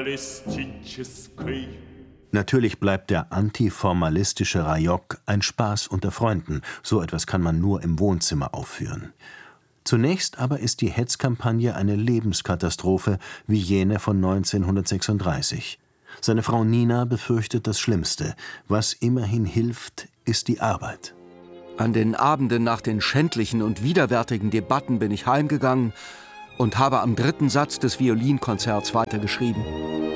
Natürlich bleibt der antiformalistische Rajok ein Spaß unter Freunden. So etwas kann man nur im Wohnzimmer aufführen. Zunächst aber ist die Hetzkampagne eine Lebenskatastrophe wie jene von 1936. Seine Frau Nina befürchtet das Schlimmste. Was immerhin hilft, ist die Arbeit. An den Abenden nach den schändlichen und widerwärtigen Debatten bin ich heimgegangen und habe am 3. Satz des Violinkonzerts weitergeschrieben.